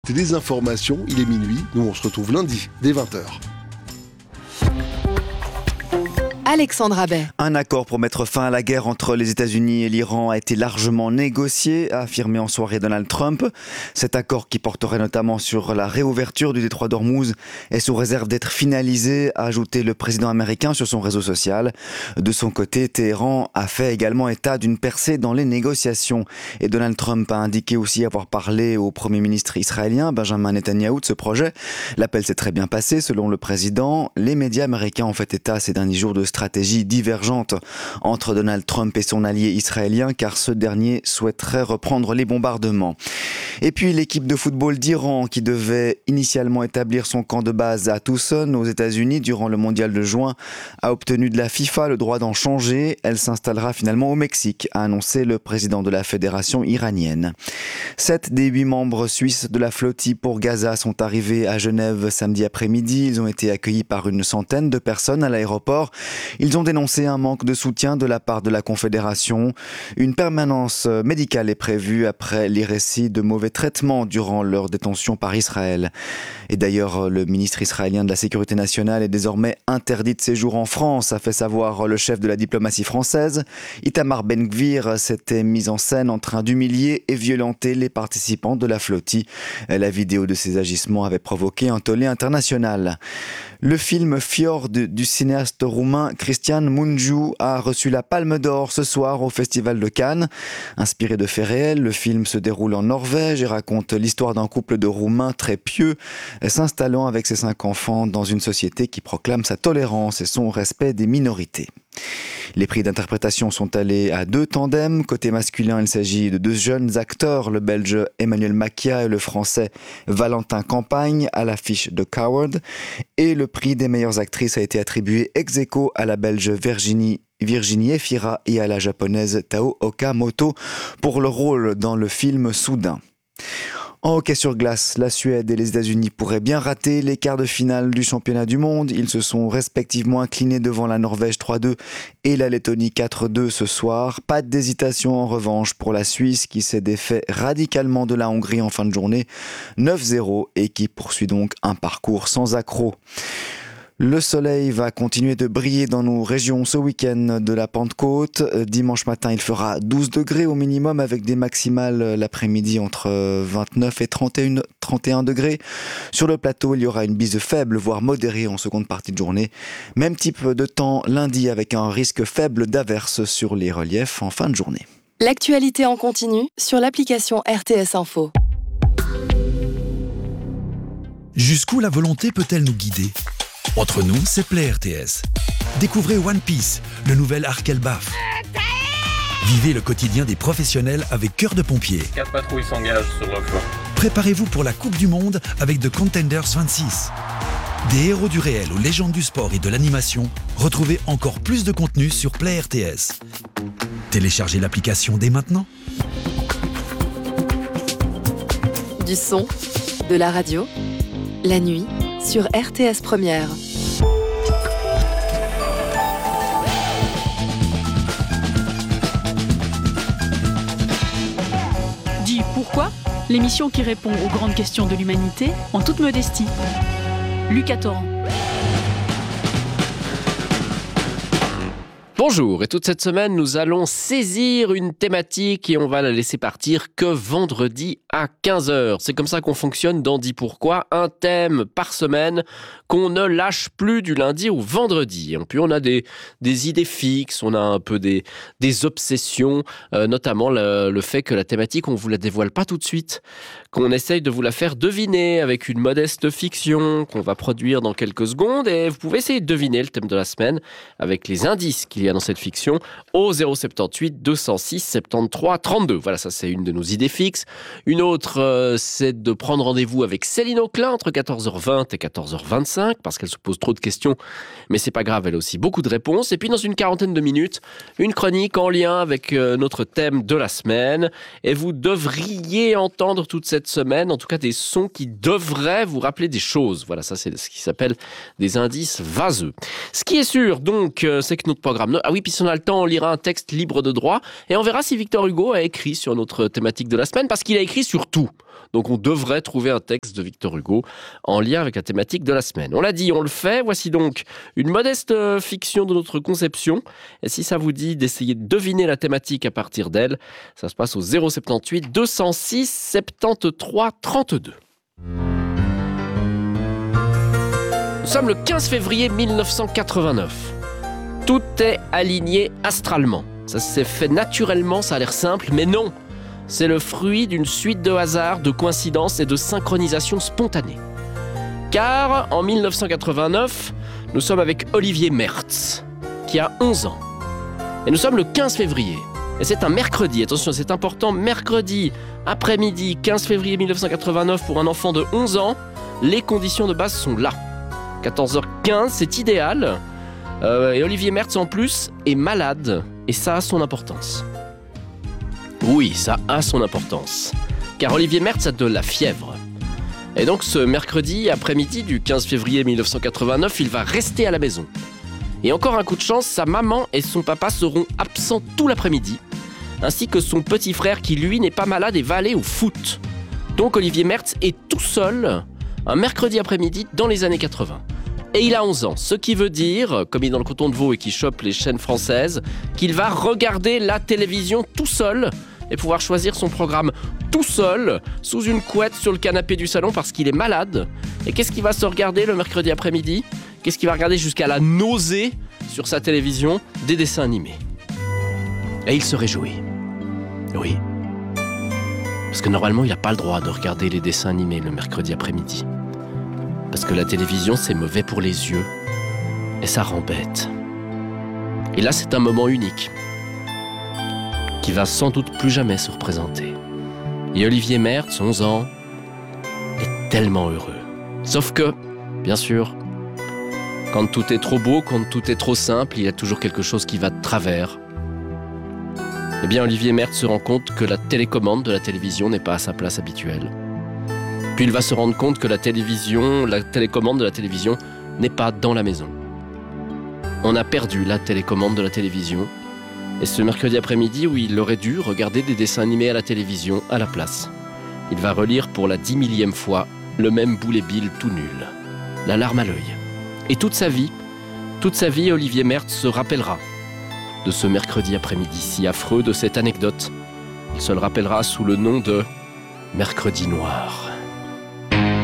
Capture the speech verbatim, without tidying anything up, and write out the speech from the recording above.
Les informations, il est minuit, nous on se retrouve lundi, dès vingt heures. Alexandre Abbet. Un accord pour mettre fin à la guerre entre les États-Unis et l'Iran a été largement négocié, a affirmé en soirée Donald Trump. Cet accord, qui porterait notamment sur la réouverture du détroit d'Ormuz, est sous réserve d'être finalisé, a ajouté le président américain sur son réseau social. De son côté, Téhéran a fait également état d'une percée dans les négociations. Et Donald Trump a indiqué aussi avoir parlé au premier ministre israélien, Benjamin Netanyahou, de ce projet. L'appel s'est très bien passé, selon le président. Les médias américains ont fait état ces derniers jours de stratégie divergente entre Donald Trump et son allié israélien, car ce dernier souhaiterait reprendre les bombardements. Et puis l'équipe de football d'Iran, qui devait initialement établir son camp de base à Tucson, aux États-Unis, durant le mondial de juin, a obtenu de la FIFA le droit d'en changer. Elle s'installera finalement au Mexique, a annoncé le président de la fédération iranienne. Sept des huit membres suisses de la flottille pour Gaza sont arrivés à Genève samedi après-midi. Ils ont été accueillis par une centaine de personnes à l'aéroport. Ils ont dénoncé un manque de soutien de la part de la Confédération. Une permanence médicale est prévue après les récits de mauvais traitements durant leur détention par Israël. Et d'ailleurs, le ministre israélien de la Sécurité nationale est désormais interdit de séjour en France, a fait savoir le chef de la diplomatie française. Itamar Ben-Gvir s'était mis en scène en train d'humilier et violenter les participants de la flottille. La vidéo de ces agissements avait provoqué un tollé international. Le film Fjord du cinéaste roumain Cristian Mungiu a reçu la Palme d'Or ce soir au Festival de Cannes. Inspiré de faits réels, le film se déroule en Norvège et raconte l'histoire d'un couple de Roumains très pieux s'installant avec ses cinq enfants dans une société qui proclame sa tolérance et son respect des minorités. Les prix d'interprétation sont allés à deux tandems. Côté masculin, il s'agit de deux jeunes acteurs, le belge Emmanuel Macia et le français Valentin Campagne, à l'affiche de Coward. Et le prix des meilleures actrices a été attribué ex aequo à la belge Virginie Virginie Efira et à la japonaise Tao Okamoto pour leur rôle dans le film Soudain. En hockey sur glace, la Suède et les États-Unis pourraient bien rater les quarts de finale du championnat du monde. Ils se sont respectivement inclinés devant la Norvège trois deux et la Lettonie quatre deux ce soir. Pas d'hésitation en revanche pour la Suisse qui s'est défait radicalement de la Hongrie en fin de journée neuf zéro et qui poursuit donc un parcours sans accroc. Le soleil va continuer de briller dans nos régions ce week-end de la Pentecôte. Dimanche matin, il fera douze degrés au minimum avec des maximales l'après-midi entre vingt-neuf et trente et un, trente et un degrés. Sur le plateau, il y aura une bise faible, voire modérée en seconde partie de journée. Même type de temps lundi avec un risque faible d'averse sur les reliefs en fin de journée. L'actualité en continu sur l'application R T S Info. Jusqu'où la volonté peut-elle nous guider ? Entre nous, c'est Play R T S. Découvrez One Piece, le nouvel arc Elbaf. Vivez le quotidien des professionnels avec Cœur de pompier. Quatre patrouilles s'engagent sur le flanc. Préparez-vous pour la Coupe du Monde avec The Contenders vingt-six. Des héros du réel aux légendes du sport et de l'animation, retrouvez encore plus de contenu sur Play R T S. Téléchargez l'application dès maintenant. Du son, de la radio, la nuit, sur R T S Première. Dis pourquoi ? L'émission qui répond aux grandes questions de l'humanité en toute modestie. Lucas Torrent. Bonjour, et toute cette semaine, nous allons saisir une thématique et on va la laisser partir que vendredi à quinze heures. C'est comme ça qu'on fonctionne dans Dis Pourquoi, un thème par semaine qu'on ne lâche plus du lundi au vendredi. Et puis on a des, des idées fixes, on a un peu des, des obsessions, euh, notamment le, le fait que la thématique, on ne vous la dévoile pas tout de suite, qu'on essaye de vous la faire deviner avec une modeste fiction qu'on va produire dans quelques secondes. Et vous pouvez essayer de deviner le thème de la semaine avec les indices qu'il y a dans cette fiction au zéro sept huit deux zéro six soixante-treize trente-deux. Voilà, ça c'est une de nos idées fixes. Une autre, euh, c'est de prendre rendez-vous avec Céline Auclin entre quatorze heures vingt et quatorze heures vingt-cinq parce qu'elle se pose trop de questions, mais c'est pas grave, elle a aussi beaucoup de réponses. Et puis dans une quarantaine de minutes, une chronique en lien avec euh, notre thème de la semaine. Et vous devriez entendre toute cette semaine, en tout cas des sons qui devraient vous rappeler des choses. Voilà, ça c'est ce qui s'appelle des indices vaseux. Ce qui est sûr, donc, euh, c'est que notre programme... Ah oui, puis si on a le temps, on lira un texte libre de droit et on verra si Victor Hugo a écrit sur notre thématique de la semaine, parce qu'il a écrit sur tout. Donc on devrait trouver un texte de Victor Hugo en lien avec la thématique de la semaine. On l'a dit, on le fait. Voici donc une modeste fiction de notre conception. Et si ça vous dit d'essayer de deviner la thématique à partir d'elle, ça se passe au zéro soixante-dix-huit deux cent six soixante-treize trente-deux. Nous sommes le quinze février mille neuf cent quatre-vingt-neuf. Tout est aligné astralement. Ça s'est fait naturellement, ça a l'air simple, mais non. C'est le fruit d'une suite de hasards, de coïncidences et de synchronisations spontanées. Car en mille neuf cent quatre-vingt-neuf, nous sommes avec Olivier Mertz, qui a onze ans. Et nous sommes le quinze février. Et c'est un mercredi, attention, c'est important, mercredi après-midi, quinze février mille neuf cent quatre-vingt-neuf, pour un enfant de onze ans, les conditions de base sont là. quatorze heures quinze, c'est idéal. Euh, et Olivier Mertz, en plus, est malade. Et ça a son importance. Oui, ça a son importance. Car Olivier Mertz a de la fièvre. Et donc, ce mercredi après-midi du quinze février mille neuf cent quatre-vingt-neuf, il va rester à la maison. Et encore un coup de chance, sa maman et son papa seront absents tout l'après-midi. Ainsi que son petit frère qui, lui, n'est pas malade et va aller au foot. Donc, Olivier Mertz est tout seul un mercredi après-midi dans les années quatre-vingts. Et il a onze ans, ce qui veut dire, comme il est dans le canton de Vaud et qu'il chope les chaînes françaises, qu'il va regarder la télévision tout seul et pouvoir choisir son programme tout seul, sous une couette sur le canapé du salon parce qu'il est malade. Et qu'est-ce qu'il va se regarder le mercredi après-midi ? Qu'est-ce qu'il va regarder jusqu'à la nausée sur sa télévision ? Des dessins animés. Et il se réjouit. Oui. Parce que normalement, il n'a pas le droit de regarder les dessins animés le mercredi après-midi. Parce que la télévision, c'est mauvais pour les yeux. Et ça rend bête. Et là, c'est un moment unique. Qui va sans doute plus jamais se représenter. Et Olivier Mertz, onze ans, est tellement heureux. Sauf que, bien sûr, quand tout est trop beau, quand tout est trop simple, il y a toujours quelque chose qui va de travers. Eh bien, Olivier Mertz se rend compte que la télécommande de la télévision n'est pas à sa place habituelle. Puis il va se rendre compte que la télévision, la télécommande de la télévision n'est pas dans la maison. On a perdu la télécommande de la télévision. Et ce mercredi après-midi où il aurait dû regarder des dessins animés à la télévision à la place, il va relire pour la dix millième fois le même Boulet Bill tout nul. La larme à l'œil. Et toute sa vie, toute sa vie, Olivier Mertz se rappellera de ce mercredi après-midi si affreux, de cette anecdote. Il se le rappellera sous le nom de Mercredi Noir.